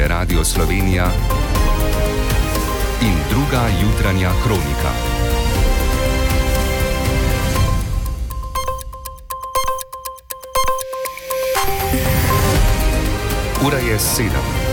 Radio Slovenija in druga jutranja kronika. Ura je 7.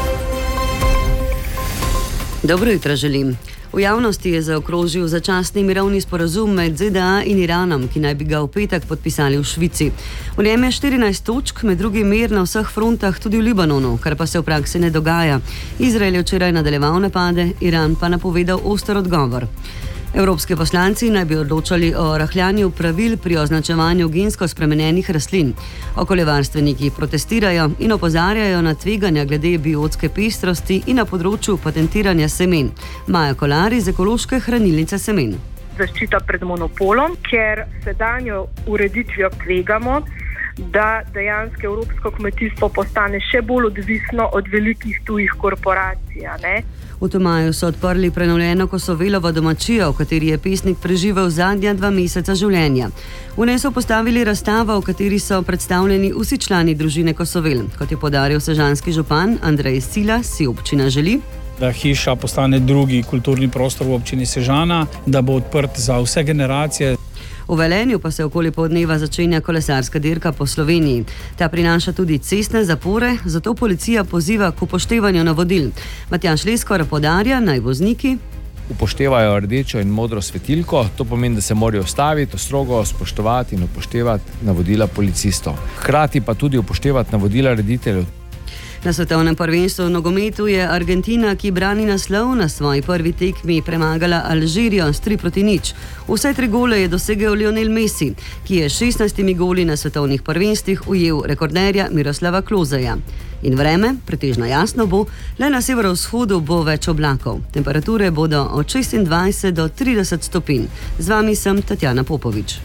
Dobro jutro želim. V javnosti je zaokrožil začasni mirovni sporazum med ZDA in Iranom, ki naj bi ga v petek podpisali v Švici. V njem je 14 točk, med drugim mir na vseh frontah, tudi v Libanonu, kar pa se v praksi ne dogaja. Izrael je včeraj nadaljeval napade, Iran pa napovedal oster odgovor. Evropski poslanci naj bi odločali o rahljanju pravil pri označevanju gensko spremenjenih rastlin. Okoljevarstveniki protestirajo in opozarjajo na tveganja glede biotske pestrosti in na področju patentiranja semen. Maja Kolar iz ekološke hranilnice semen. Zaščita pred monopolom, ker sedanjo ureditvijo tvegamo, da dejansko evropsko kmetijstvo postane še bolj odvisno od velikih tujih korporacij, ne? V Tomaju so odprli prenovljeno Kosovelovo domačijo, v kateri je pesnik preživel zadnja 2 meseca življenja. V njej so postavili razstavo, v kateri so predstavljeni vsi člani družine Kosovel. Kot je poudaril sežanski župan Andrej Sila, si občina želi, da hiša postane drugi kulturni prostor v občini Sežana, da bo odprt za vse generacije. V Velenju pa se okoli poldneva začenja kolesarska dirka po Sloveniji. Ta prinaša tudi cestne zapore, zato policija poziva k upoštevanju navodil. Matjaž Leskor poudarja, naj vozniki upoštevajo rdečo in modro svetilko, to pomeni, da se morajo ustaviti, strogo spoštovati in upoštevati navodila policistov. Hkrati pa tudi upoštevati navodila rediteljev. Na svetovnem prvenstvu v nogometu je Argentina, ki brani naslov, na svoji prvi tekmi premagala Alžirijo s 3-0. Vse 3 gole je dosegel Lionel Messi, ki je 16 goli na svetovnih prvenstvih ujel rekorderja Miroslava Klozeja. In vreme, pretežno jasno bo, le na severovzhodu bo več oblakov. Temperature bodo od 26 do 30 stopinj. Z vami sem Tatjana Popovič.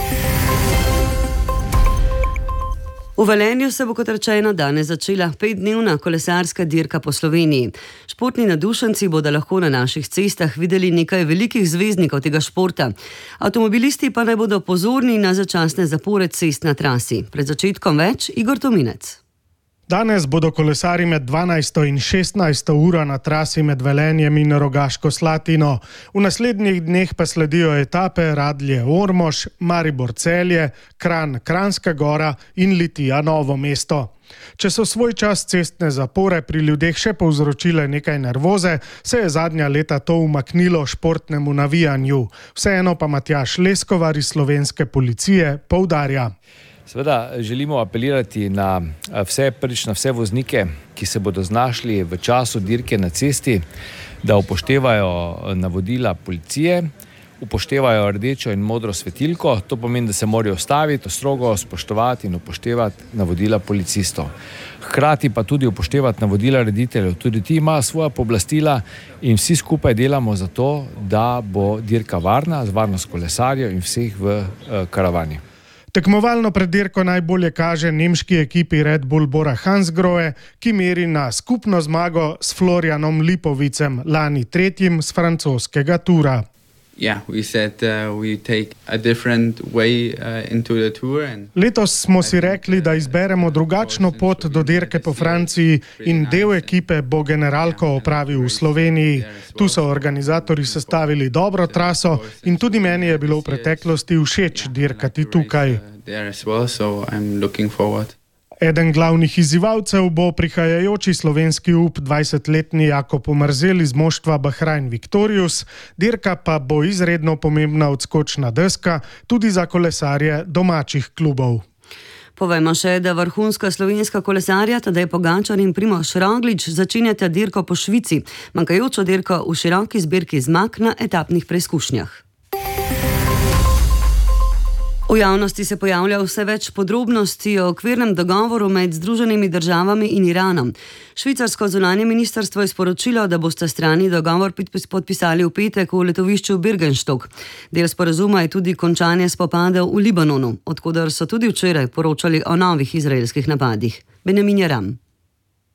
V Velenju se bo, kot rečeno, danes začela 5-dnevna kolesarska dirka po Sloveniji. Športni nadušenci bodo lahko na naših cestah videli nekaj velikih zvezdnikov tega športa. Avtomobilisti pa naj bodo pozorni na začasne zapore cest na trasi. Pred začetkom več Igor Tominec. Danes bodo kolesari med 12. in 16. uro na trasi med Velenjem in Rogaško Slatino. V naslednjih dneh pa sledijo etape Radlje-Ormož, Maribor-Celje, Kranj-Kranjska Gora in Litija-Novo mesto. Če so svoj čas cestne zapore pri ljudeh še povzročile nekaj nervoze, se je zadnja leta to umaknilo športnemu navijanju. Vseeno pa Matjaž Leskovar iz slovenske policije poudarja. Seveda želimo apelirati na vse voznike, ki se bodo znašli v času dirke na cesti, da upoštevajo navodila policije, upoštevajo rdečo in modro svetilko, to pomeni, da se morajo ustaviti, strogo spoštovati in upoštevati navodila policistov. Hkrati pa tudi upoštevati navodila rediteljev. Tudi ti imajo svoja pooblastila in vsi skupaj delamo za to, da bo dirka varna, z varnost kolesarjev in vseh v karavani. Tekmovalno pred dirko najbolje kaže nemški ekipi Red Bull Bora Hansgrohe, ki meri na skupno zmago s Florianom Lipovicem, lani 3. s francoskega tura. Letos smo si rekli, da izberemo drugačno pot do dirke po Franciji in del ekipe bo generalko opravil v Sloveniji. Tu so organizatorji sestavili dobro traso in tudi meni je bilo v preteklosti všeč dirkati tukaj. Eden glavnih izzivalcev bo prihajajoči slovenski up 20-letni Jakob Omerzel iz moštva Bahrain Victorious, dirka pa bo izredno pomembna odskočna deska tudi za kolesarje domačih klubov. Povejmo še, da vrhunska slovenska kolesarja Tadej Pogačar in Primož Roglič začenjata dirko po Švici, manjkajočo dirko v široki zbirki zmag na etapnih preizkušnjah. V javnosti se pojavlja vse več podrobnosti o okvirnem dogovoru med Združenimi državami in Iranom. Švicarsko zunanje ministrstvo je sporočilo, da bosta strani dogovor podpisali v petek v letovišču Birkenstock. Del sporazuma je tudi končanje spopadov v Libanonu, odkoder so tudi včeraj poročali o novih izraelskih napadih. Benjamin Jaram.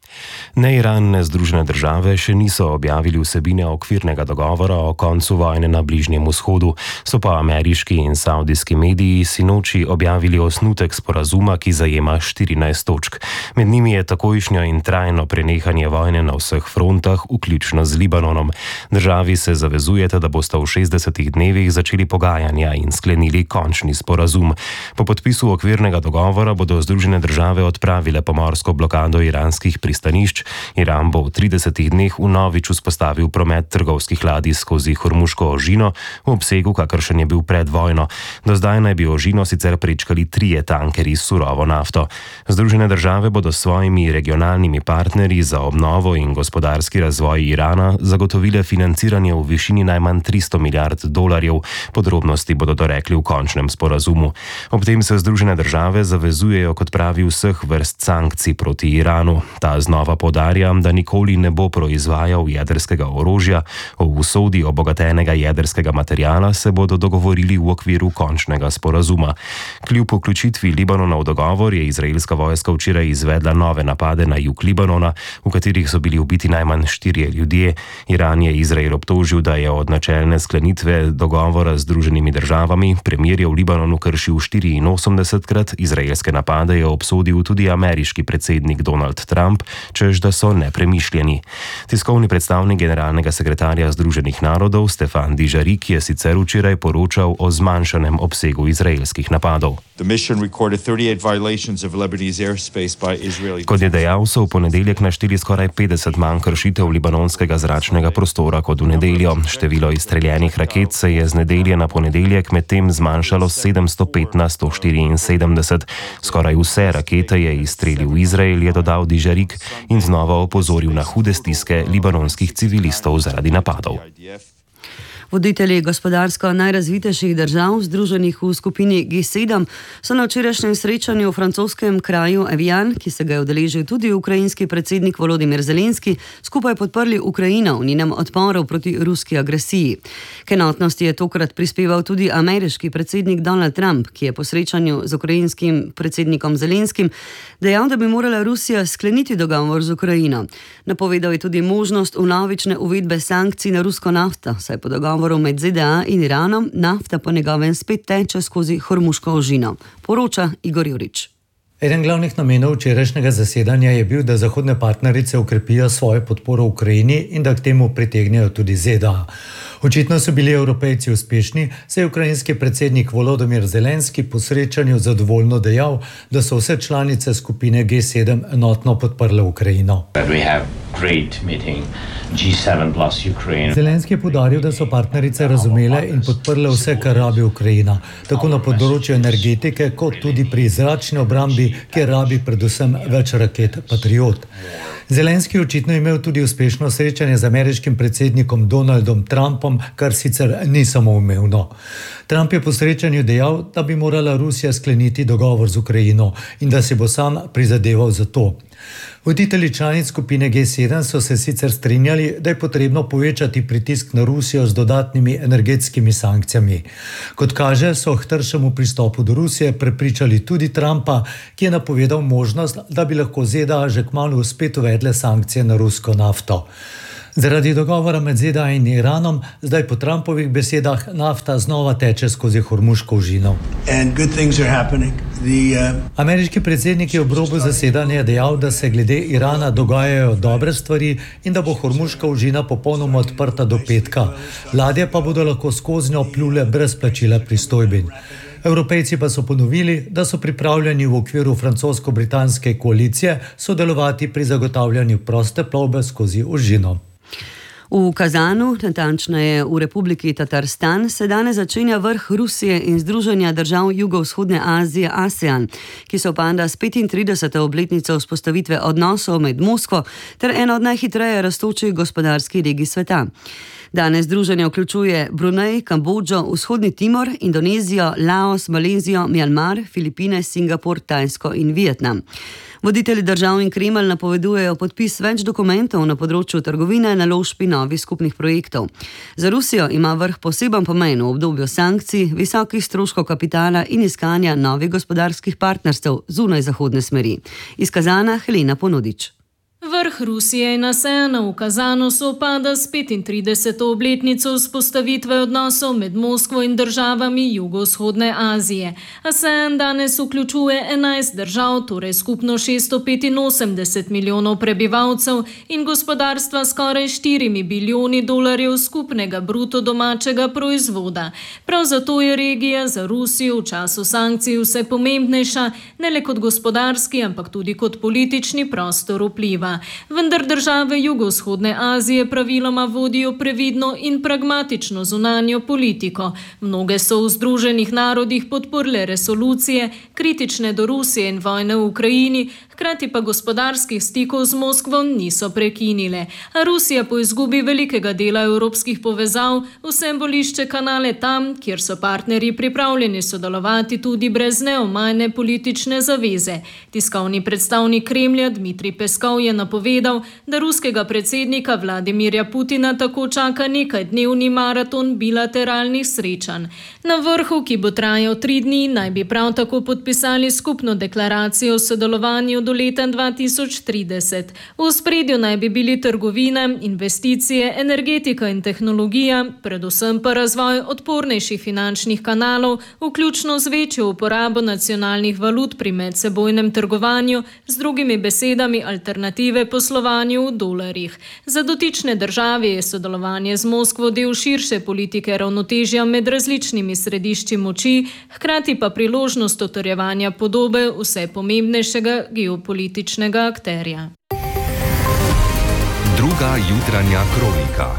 Ne Iran, ne Združene države še niso objavili vsebine okvirnega dogovora o koncu vojne na Bližnjem vzhodu, so pa ameriški in saudijski mediji sinoči objavili osnutek sporazuma, ki zajema 14 točk. Med njimi je takojšnjo in trajno prenehanje vojne na vseh frontah, vključno z Libanonom. Državi se zavezujete, da bosta v 60 dnevih začeli pogajanja in sklenili končni sporazum. Po podpisu okvirnega dogovora bodo Združene države odpravile pomorsko blokado iranskih pristanišč. Iran bo v 30 dneh vnovič vzpostavil promet trgovskih ladij skozi Hormuško ožino v obsegu, kakršen je bil pred vojno. Do zdaj naj bi ožino sicer prečkali 3 tankerji s surovo nafto. Združene države bodo s svojimi regionalnimi partnerji za obnovo in gospodarski razvoj Irana zagotovile financiranje v višini najmanj $300 milijard. Podrobnosti bodo dorekli v končnem sporazumu. Ob tem se Združene države zavezujejo k odpravi vseh vrst sankcij proti Iranu. Ta znova poudarja, da nikoli ne bo proizvajal jedrskega orožja, o usodi obogatenega jedrskega materiala se bodo dogovorili v okviru končnega sporazuma. Kljub vključitvi Libanona v dogovor je izraelska vojska včeraj izvedla nove napade na jug Libanona, v katerih so bili ubiti najmanj 4 ljudje. Iran je Izrael obtožil, da je od načelne sklenitve dogovora z Združenimi državami premirje v Libanonu kršil 84-krat, izraelske napade je obsodil tudi ameriški predsednik Donald Trump, čež da so nepremišljeni. Tiskovni predstavnik generalnega sekretarja Združenih narodov Stefan Dujarric je sicer včeraj poročal o zmanjšanem obsegu izraelskih napadov. Kot je dejal, so v ponedeljek našteli skoraj 50 manj kršitev libanonskega zračnega prostora kot v nedeljo. Število izstreljenih raket se je z nedelje na ponedeljek medtem zmanjšalo 705 na 174. Skoraj vse rakete je izstrelil Izrael, je dodal Dujarric in znova opozoril na hude stiske libanonskih civilistov zaradi napadov. Voditelji gospodarsko najrazvitejših držav, združenih v skupini G7, so na včerajšnjem srečanju v francoskem kraju Evian, ki se ga je udeležil tudi ukrajinski predsednik Volodymyr Zelenski, skupaj podprli Ukrajino v njenem odporu proti ruski agresiji. K enotnosti je tokrat prispeval tudi ameriški predsednik Donald Trump, ki je po srečanju z ukrajinskim predsednikom Zelenskim dejal, da bi morala Rusija skleniti dogovor z Ukrajino. Napovedal je tudi možnost vnovične uvedbe sankcij na rusko nafto, saj po dogovoru med ZDA in Iranom nafta po njegovem spet teče skozi Hormuško ožino, poroča Igor Jurič. Eden glavnih namenov včerajšnjega zasedanja je bil, da zahodne partnerice ukrepijo svojo podporo Ukrajini in da k temu pritegnejo tudi ZDA. Očitno so bili Evropejci uspešni, saj je ukrajinski predsednik Volodymyr Zelenski po srečanju zadovoljno dejal, da so vse članice skupine G7 enotno podprle Ukrajino. Zelenski je poudaril, da so partnerice razumele in podprle vse, kar rabi Ukrajina, tako na področju energetike, kot tudi pri zračni obrambi, kjer rabi predvsem več raket Patriot. Zelenski je očitno imel tudi uspešno srečanje z ameriškim predsednikom Donaldom Trumpom, kar sicer ni samoumevno. Trump je po srečanju dejal, da bi morala Rusija skleniti dogovor z Ukrajino in da si bo sam prizadeval za to. Voditelji članic skupine G7 so se sicer strinjali, da je potrebno povečati pritisk na Rusijo z dodatnimi energetskimi sankcijami. Kot kaže, so k tršemu pristopu do Rusije prepričali tudi Trumpa, ki je napovedal možnost, da bi lahko ZDA že kmalu spet uvedle sankcije na rusko nafto. Zaradi dogovora med ZDA in Iranom zdaj po Trumpovih besedah nafta znova teče skozi Hormuško ožino. Ameriški predsednik je ob robu zasedanja dejal, da se glede Irana dogajajo dobre stvari in da bo Hormuška ožina popolnoma odprta do petka. Ladje pa bodo lahko skoznjo plule brez plačila pristojbin. Evropejci pa so ponovili, da so pripravljeni v okviru francosko-britanske koalicije sodelovati pri zagotavljanju proste plovbe skozi ožino. V Kazanu, natančneje v Republiki Tatarstan, se danes začenja vrh Rusije in Združenja držav jugovzhodne Azije ASEAN, ki se opada s 35. obletnico vzpostavitve odnosov med Moskvo ter eno od najhitreje rastočih gospodarskih regij sveta. Danes združenje vključuje Brunei, Kambodžo, Vzhodni Timor, Indonezijo, Laos, Malezijo, Mjanmar, Filipine, Singapur, Tajsko in Vietnam. Voditelji držav in Kremelj napovedujejo podpis več dokumentov na področju trgovine, naložb in novih skupnih projektov. Za Rusijo ima vrh poseben pomen v obdobju sankcij, visokih stroškov kapitala in iskanja novih gospodarskih partnerstev zunaj zahodne smeri. Iz Kazana Helena Ponodič. V Vrh Rusije in ASEANA v Kazanu sovpada s 35. obletnico vzpostavitve odnosov med Moskvo in državami jugovzhodne Azije. ASEAN danes vključuje 11 držav, torej skupno 685 milijonov prebivalcev in gospodarstva skoraj 4 bilijoni dolarjev skupnega bruto domačega proizvoda. Prav zato je regija za Rusijo v času sankcij vse pomembnejša, ne le kot gospodarski, ampak tudi kot politični prostor vpliva. Vendar države jugovzhodne Azije praviloma vodijo previdno in pragmatično zunanjo politiko. Mnoge so v Združenih narodih podprle resolucije, kritične do Rusije in vojne v Ukrajini, hkrati pa gospodarskih stikov z Moskvo niso prekinile. A Rusija po izgubi velikega dela evropskih povezav vsem bolišče kanale tam, kjer so partnerji pripravljeni sodelovati tudi brez neomajne politične zaveze. Tiskovni predstavnik Kremlja Dmitrij Peskov je napovedal, da ruskega predsednika Vladimirja Putina tako čaka nekajdnevni maraton bilateralnih srečanj. Na vrhu, ki bo trajal 3 dni, naj bi prav tako podpisali skupno deklaracijo o sodelovanju do leta 2030. V ospredju naj bi bili trgovina, investicije, energetika in tehnologija, predvsem pa razvoj odpornejših finančnih kanalov, vključno z večjo uporabo nacionalnih valut pri medsebojnem trgovanju, z drugimi besedami alternative poslovanju v dolarjih. Za dotične države je sodelovanje z Moskvo del širše politike ravnotežja med različnimi središči moči, hkrati pa priložnost utrjevanja podobe vse pomembnejšega geopolitičnega akterja. Druga jutranja kronika.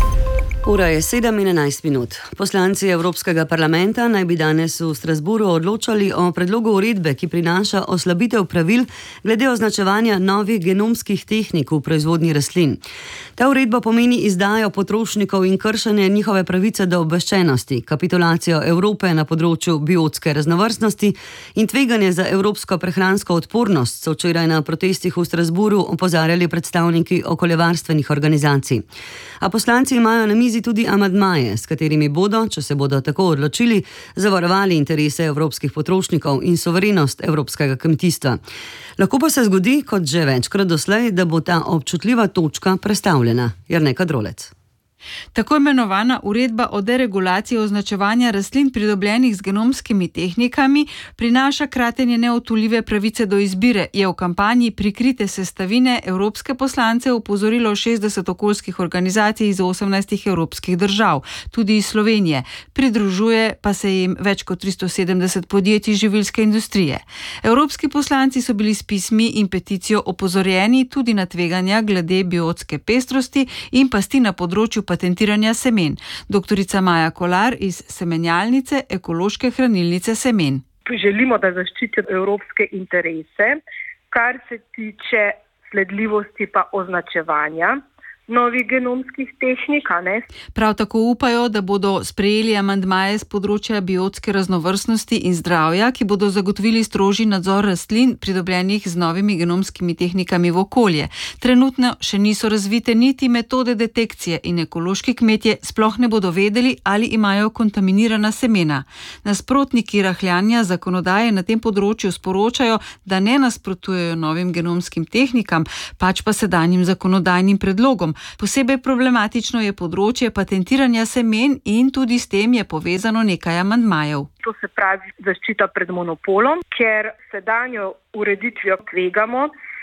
Ura je 7:11. Poslanci Evropskega parlamenta naj bi danes v Strasburu odločali o predlogu uredbe, ki prinaša oslabitev pravil glede označevanja novih genomskih tehnik v proizvodnji rastlin. Ta uredba pomeni izdajo potrošnikov in kršenje njihove pravice do obveščenosti, kapitulacijo Evrope na področju biotske raznovrstnosti in tveganje za evropsko prehransko odpornost, so včeraj na protestih v Strasburu opozarjali predstavniki okoljevarstvenih organizacij. A poslanci imajo na mizi tudi amadmaje, s katerimi bodo, če se bodo tako odločili, zavarovali interese evropskih potrošnikov in suverenost evropskega kmetijstva. Lahko pa se zgodi, kot že večkrat doslej, da bo ta občutljiva točka prestavljena. Jernej Kadrolec. Tako imenovana uredba o deregulaciji označevanja rastlin pridobljenih z genomskimi tehnikami prinaša kratenje neodtujljive pravice do izbire, je v kampanji Prikrite sestavine evropske poslance opozorilo 60 okoljskih organizacij iz 18 evropskih držav, tudi iz Slovenije. Pridružuje pa se jim več kot 370 podjetij živilske industrije. Evropski poslanci so bili s pismi in peticijo opozorjeni tudi na tveganja glede biotske pestrosti in pasti na področju patentiranja semen. Doktorica Maja Kolar iz semenjalnice Ekološke hranilnice semen. Želimo, da zaščitijo evropske interese, kar se tiče sledljivosti pa označevanja novih genomskih tehnik. Prav tako upajo, da bodo sprejeli amandmaje z področja biotske raznovrstnosti in zdravja, ki bodo zagotovili strožji nadzor rastlin pridobljenih z novimi genomskimi tehnikami v okolje. Trenutno še niso razvite niti metode detekcije in ekološki kmetje sploh ne bodo vedeli, ali imajo kontaminirana semena. Nasprotniki rahljanja zakonodaje na tem področju sporočajo, da ne nasprotujejo novim genomskim tehnikam, pač pa sedanjim zakonodajnim predlogom. Posebej problematično je področje patentiranja semen in tudi s tem je povezano nekaj amandmajev. To se pravi zaščita pred monopolom, ker sedanjo ureditvijo tvegamo,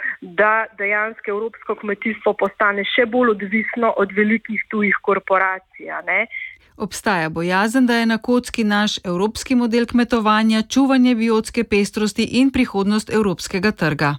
da dejansko evropsko kmetijstvo postane še bolj odvisno od velikih tujih korporacij. Obstaja bojazen, da je na kocki naš evropski model kmetovanja, čuvanje biotske pestrosti in prihodnost evropskega trga.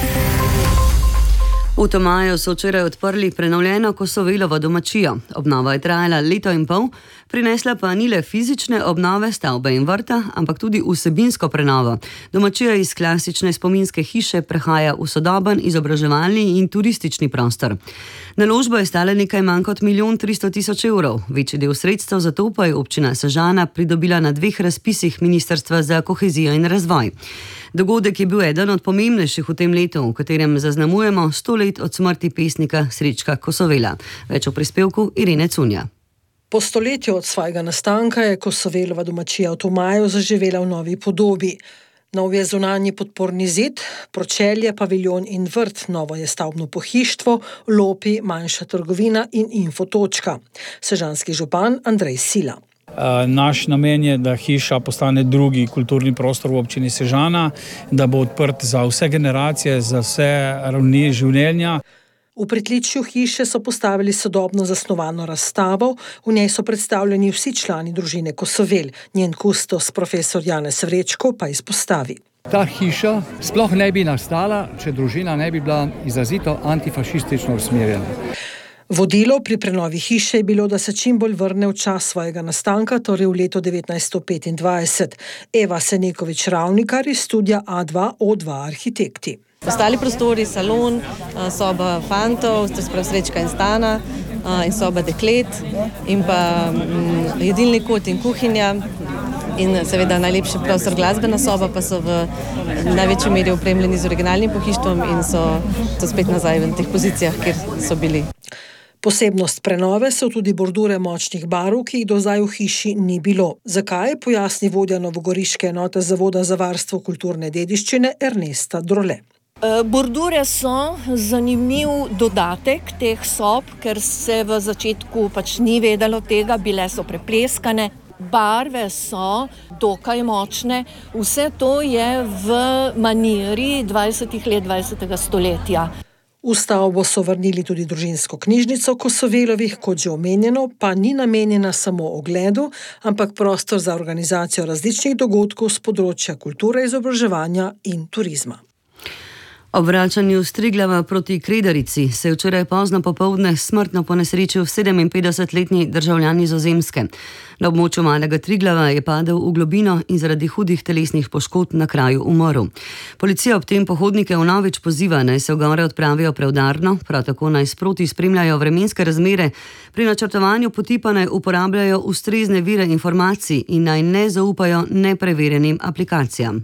V Tomaju so včeraj odprli prenovljeno Kosovelovo domačijo. Obnova je trajala 1,5 leta, prinesla pa ni le fizične obnove stavbe in vrta, ampak tudi vsebinsko prenovo. Domačija iz klasične spominske hiše prehaja v sodoben izobraževalni in turistični prostor. Naložba je stala nekaj manj kot 1 300 000 evrov. Večji del sredstev za to pa je občina Sežana pridobila na 2 razpisih Ministrstva za kohezijo in razvoj. Dogodek je bil eden od pomembnejših v tem letu, v katerem zaznamujemo 100 let od smrti pesnika Srečka Kosovela. Več o prispevku Irene Cunja. Po stoletju od svojega nastanka je Kosovelova domačija v Tomaju zaživela v novi podobi. Nov je zunanji podporni zid, pročelje, paviljon in vrt, novo je stavbno pohištvo, lopi, manjša trgovina in infotočka. Sežanski župan Andrej Sila. Naš namen je, da hiša postane drugi kulturni prostor v občini Sežana, da bo odprt za vse generacije, za vse ravni življenja. V pritličju hiše so postavili sodobno zasnovano razstavo, v njej so predstavljeni vsi člani družine Kosovel. Njen kustos, profesor Janez Vrečko, pa izpostavi. Ta hiša sploh ne bi nastala, če družina ne bi bila izrazito antifašistično usmerjena. Vodilo pri prenovi hiše je bilo, da se čim bolj vrne v čas svojega nastanka, torej v leto 1925. Eva Senekovič-Ravnikar iz studia A2O2 Arhitekti. Ostali prostori, salon, soba fantov, Srečka in Stana in soba deklet in pa jedilni kot in kuhinja in seveda najlepši prostor glasbena soba, pa so v največji meri opremljeni z originalnim pohištvom in so spet nazaj v teh pozicijah, kjer so bili. Posebnost prenove so tudi bordure močnih barv, ki jih do zdaj v hiši ni bilo. Zakaj, pojasni vodja novogoriške enote Zavoda za varstvo kulturne dediščine Ernesta Drole. Bordure so zanimiv dodatek teh sob, ker se v začetku ni vedelo tega, bile so prepleskane, barve so dokaj močne, vse to je v maniri 20. let 20. stoletja. V stavbo so vrnili tudi družinsko knjižnico Kosovelovih, kot že omenjeno, pa ni namenjena samo ogledu, ampak prostor za organizacijo različnih dogodkov z področja kulture, izobraževanja in turizma. Ob vračanju s Triglava proti Kredarici se je včeraj pozno popoldne smrtno ponesrečil 57-letni državljan Nizozemske. Na območju Malega Triglava je padel v globino in zaradi hudih telesnih poškodb na kraju umrl. Policija ob tem pohodnike vnovič poziva, naj se v gore odpravijo preudarno, prav tako naj sproti spremljajo vremenske razmere, pri načrtovanju poti pa naj uporabljajo ustrezne vire informacij in naj ne zaupajo nepreverjenim aplikacijam.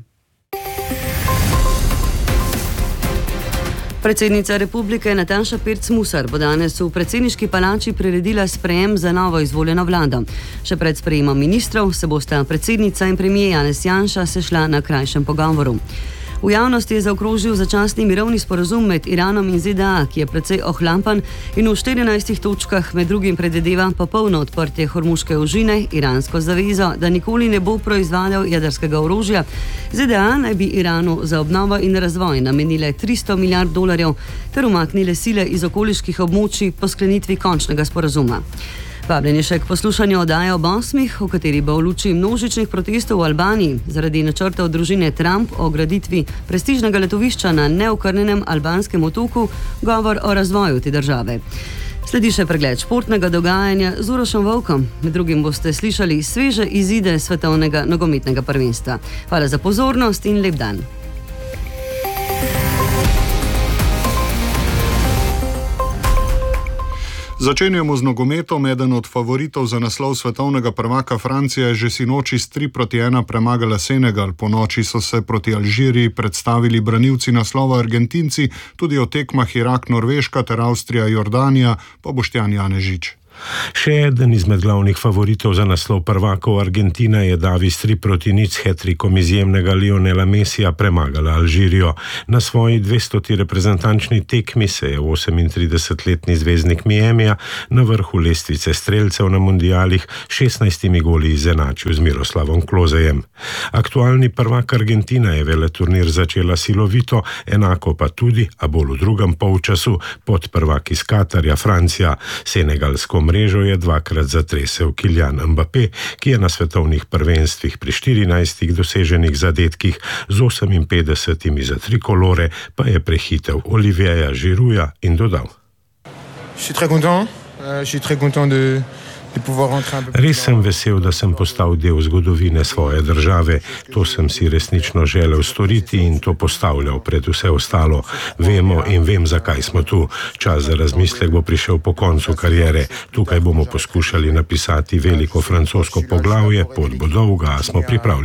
Predsednica republike Nataša Pirc Musar bo danes v predsedniški palači priredila sprejem za novo izvoljeno vlado. Še pred sprejemom ministrov se bosta predsednica in premier Janez Janša sešla na krajšem pogovoru. V javnosti je zaokrožil začasni mirovni sporazum med Iranom in ZDA, ki je precej ohlapen in v 14 točkah med drugim predvideva popolno odprtje Hormuške ožine, iransko zavezo, da nikoli ne bo proizvajal jedrskega orožja. ZDA naj bi Iranu za obnovo in razvoj namenile $300 milijard ter umaknile sile iz okoliških območij po sklenitvi končnega sporazuma. Vabljeni še k poslušanju oddaje ob 8, v kateri bo v luči množičnih protestov v Albaniji zaradi načrtov družine Trump o graditvi prestižnega letovišča na neokrnjenem albanskem otoku govor o razvoju te države. Sledi še pregled športnega dogajanja z Urošem Volkom. Med drugim boste slišali sveže izide svetovnega nogometnega prvenstva. Hvala za pozornost in lep dan. Začenjamo z nogometom. Eden od favoritov za naslov svetovnega prvaka Francija je že sinoči s 3-1 premagala Senegal. Po noči so se proti Alžiriji predstavili branilci naslova Argentinci, tudi o tekmah Irak-Norveška ter Avstrija-Jordanija pa Boštjan Janežič. Še eden izmed glavnih favoritov za naslov prvakov Argentina je Davis 3-0 s hat-trickom izjemnega Lionela Messija premagala Alžirijo. Na svoji 200. reprezentančni tekmi se je 38-letni zvezdnik Miamija na vrhu lestvice strelcev na mundialih 16 goli izenačil z Miroslavom Klozejem. Aktualni prvak Argentina je veleturnir začela silovito, enako pa tudi, a bolj v drugem polčasu, pod prvak iz Katarja Francija. Senegalsko mrežo je dvakrat zatresel Kylian Mbappé, ki je na svetovnih prvenstvih pri 14 doseženih zadetkih z 58 za trikolore, pa je prehitel Olivierja Girouda in dodal. Je suis très content de Res sem vesel, da sem postal del zgodovine svoje države. To sem si resnično želel storiti in to postavljal pred vse ostalo. Vemo in vem, zakaj smo tu. Čas za razmislek bo prišel po koncu kariere. Tukaj bomo poskušali napisati veliko francosko poglavje, pot bo dolga, a smo pripravljeni.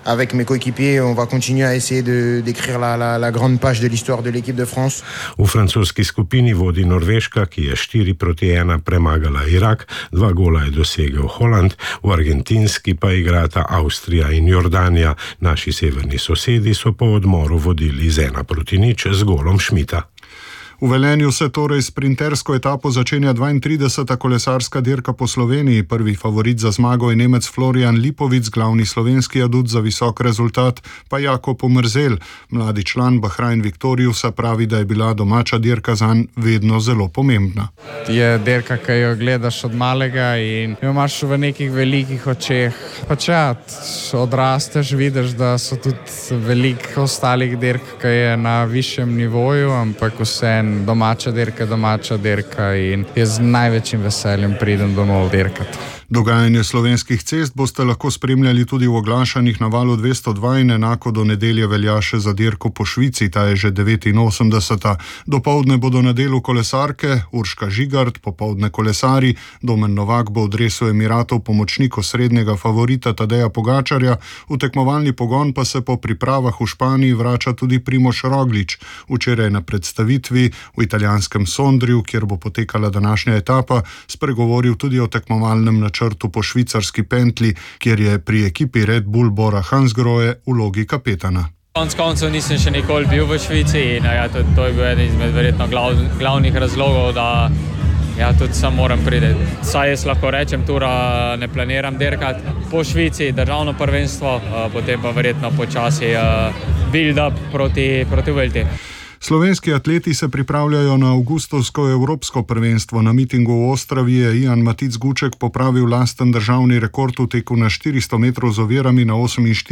avec mes coéquipiers, on va continuer à essayer d'écrire la grande page de l'histoire de l'équipe de France. V francoski skupini vodi Norveška, ki je 4-1 premagala Irak, 2 gola je dosegel Holand, v argentinski pa igrata Avstrija in Jordanija. Naši severni sosedi so po odmoru vodili z 1-0 z golom Schmidta. V Velenju se torej sprintersko etapo začenja 32. kolesarska dirka po Sloveniji. Prvi favorit za zmago je Nemec Florian Lipovic, glavni slovenski adut za visok rezultat pa Jakob Omerzel. Mladi član Bahrain Victoriusa pravi, da je bila domača dirka zanj vedno zelo pomembna. Je dirka, ki jo gledaš od malega in jo imaš v nekih velikih očeh. Pač ja, odrasteš, vidiš, da so tudi veliko ostalih dirk, ki je na višjem nivoju, ampak vseeno domača dirka in jaz z največjim veseljem pridem domov dirkati. Dogajanje slovenskih cest boste lahko spremljali tudi v oglašanih na Valu 202 in enako do nedelje velja še za dirko po Švici, ta je že 89. Dopoldne bodo na delu kolesarke Urška Žigart, popoldne kolesari, Domen Novak bo v dresu Emiratov pomočnik osrednjega favorita Tadeja Pogačarja, v tekmovalni pogon pa se po pripravah v Španiji vrača tudi Primož Roglič. Včeraj na predstavitvi v italijanskem Sondriju, kjer bo potekala današnja etapa, spregovoril tudi o tekmovalnem načrtu po švicarski pentli, kjer je pri ekipi Red Bull Bora Hansgrohe v vlogi kapetana. Konec koncev nisem še nikoli bil v Švici in to je bil eden izmed verjetno glavnih razlogov, da tudi sam moram priti. Saj jaz lahko rečem, tura ne planiram dirkati po Švici, državno prvenstvo, potem pa verjetno počasi build-up proti Vuelti. Slovenski atleti se pripravljajo na avgustovsko evropsko prvenstvo. Na mitingu v Ostravi je Ian Matic Guček popravil lasten državni rekord v teku na 400 metrov z ovirami na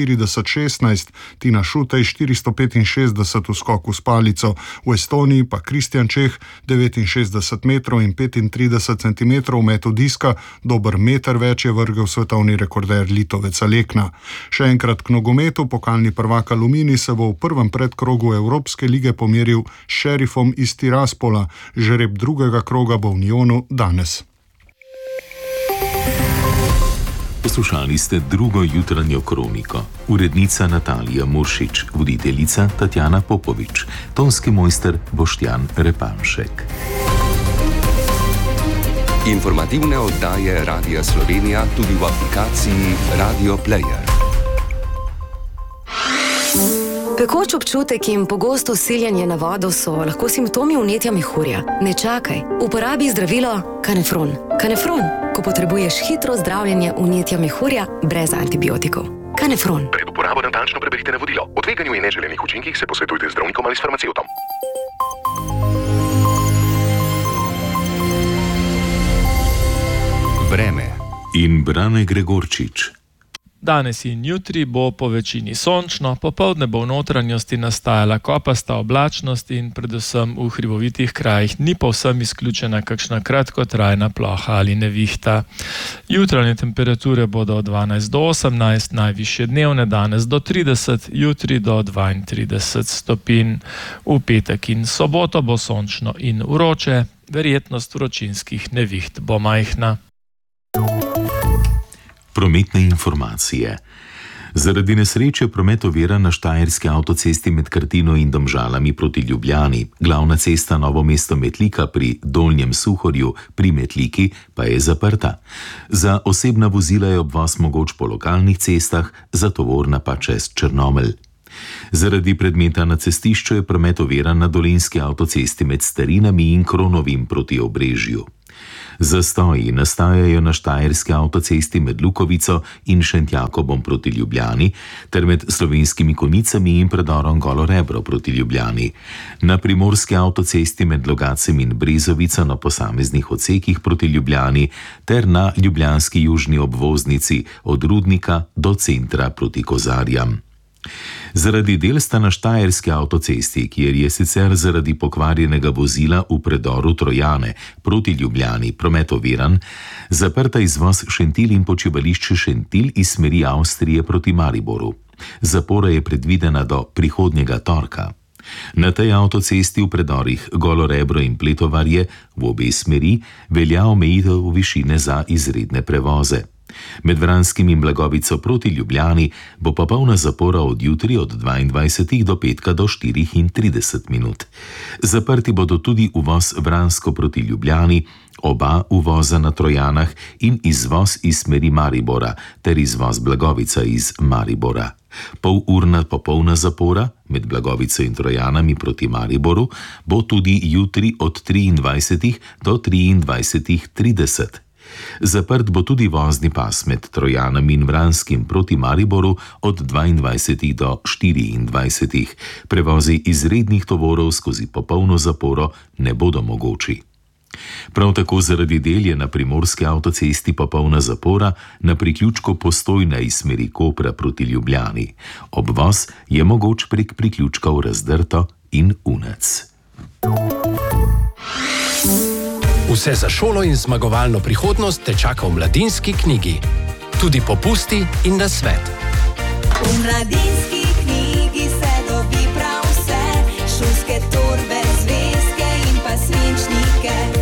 48:16, Tina Šutej 465 v skoku s palico. V Estoniji pa Kristjan Čeh 69 metrov in 35 centimetrov v metu diska, dober meter več je vrgel svetovni rekorder Litovec Alekna. Še enkrat k nogometu, pokalni prvak Aluminij se bo v prvem predkrogu Evropske lige pomeril s Šerifom iz Tiraspola. Žreb drugega kroga bo v Njonu danes. Poslušali ste drugo jutranjo kroniko. Urednica Natalija Muršič, voditeljica Tatjana Popovič, tonski mojster Boštjan Repanšek. Informativne oddaje Radia Slovenija tudi v aplikaciji Radio Player. Pekoč občutek in pogosto siljenje na vodo so lahko simptomi vnetja mehurja. Ne čakaj, uporabi zdravilo Kanefron. Kanefron, ko potrebuješ hitro zdravljenje vnetja mehurja brez antibiotikov. Kanefron. Pred uporabo natančno preberite navodilo. O tveganju in neželenih učinkih se posvetujte z zdravnikom ali s farmacevtom. Vreme in Brane Gregorčič. Danes in jutri bo po večini sončno, popoldne bo v notranjosti nastajala kopasta oblačnost in predvsem v hribovitih krajih ni povsem izključena kakšna kratkotrajna ploha ali nevihta. Jutranje temperature bodo od 12 do 18, najvišje dnevne danes do 30, jutri do 32 stopinj. V petek in soboto bo sončno in vroče, verjetnost vročinskih neviht bo majhna. Prometne informacije. Zaradi nesreče promet oviran na štajerski avtocesti med Krtino in Domžalami proti Ljubljani. Glavna cesta Novo mesto-Metlika pri Dolnjem Suhorju pri Metliki pa je zaprta. Za osebna vozila je obvoz mogoč po lokalnih cestah, za tovorna pa čez Črnomelj. Zaradi predmeta na cestišču je promet oviran na Dolenjski avtocesti med Starinami in Kronovim proti Obrežju. Zastoji nastajajo na štajerski avtocesti med Lukovico in Šentjakobom proti Ljubljani ter med Slovenskimi Konjicami in predorom Golo Rebro proti Ljubljani. Na primorski avtocesti med Logacem in Brezovico na posameznih odsekih proti Ljubljani ter na ljubljanski južni obvoznici od Rudnika do centra proti Kozarjam. Zaradi del sta na štajerski avtocesti, kjer je sicer zaradi pokvarjenega vozila v predoru Trojane proti Ljubljani promet oviran, zaprta izvoz Šentilj in počivališče Šentilj iz smeri Avstrije proti Mariboru. Zapora je predvidena do prihodnjega torka. Na tej avtocesti v predorih Golo Rebro in Pletovarje v obe smeri velja omejitev višine za izredne prevoze. Med Vranskim in Blagovico proti Ljubljani bo popolna zapora od jutri od 22 do petka do 34 minut. Zaprti bodo tudi uvoz Vransko proti Ljubljani, oba uvoza na Trojanah in izvoz iz smeri Maribora ter izvoz Blagovica iz Maribora. Polurna popolna zapora med Blagovico in Trojanami proti Mariboru bo tudi jutri od 23 do 23:30. Zaprt bo tudi vozni pas med Trojanami in Vranskim proti Mariboru od 22 do 24. Prevozi izrednih tovorov skozi popolno zaporo ne bodo mogoči. Prav tako zaradi del je na primorski avtocesti popolna zapora na priključku Postojna iz smeri Kopra proti Ljubljani. Obvoz je mogoč prek priključkov Razdrto in Unec. Vse za šolo in zmagovalno prihodnost te čaka v Mladinski knjigi. Tudi popusti in nasvet. V Mladinski knjigi se dobi prav vse, šolske torbe, zvezke in pa svinčnike.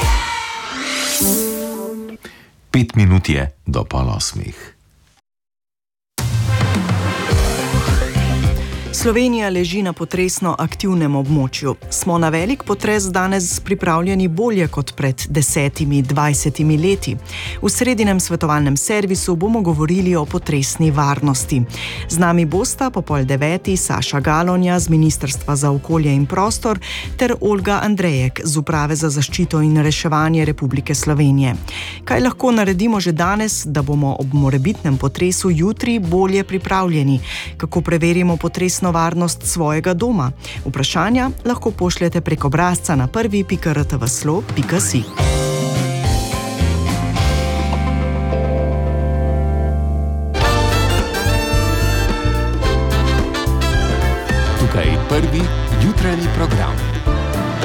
5 minut je do 7:30. Slovenija leži na potresno aktivnem območju. Smo na velik potres danes pripravljeni bolje kot pred 10-20 leti. V sredinem svetovalnem servisu bomo govorili o potresni varnosti. Z nami bosta po 8:30 Saša Galonja z Ministrstva za okolje in prostor ter Olga Andrejek z Uprave za zaščito in reševanje Republike Slovenije. Kaj lahko naredimo že danes, da bomo ob morebitnem potresu jutri bolje pripravljeni? Kako preverimo potresno varnost svojega doma? Vprašanja lahko pošljete prek obrazca na prvi.rtvslo.si. Tukaj je prvi jutranji program.